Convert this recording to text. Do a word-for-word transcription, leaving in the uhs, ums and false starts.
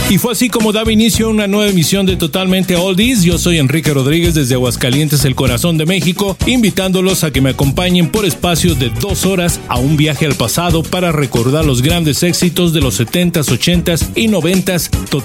Y fue así como daba inicio a una nueva emisión de Totalmente Oldies. Yo soy Enrique Rodríguez desde Aguascalientes, el corazón de México, invitándolos a que me acompañen por espacio de dos horas a un viaje al pasado para recordar los grandes éxitos de los setentas, ochentas y noventas. Totalmente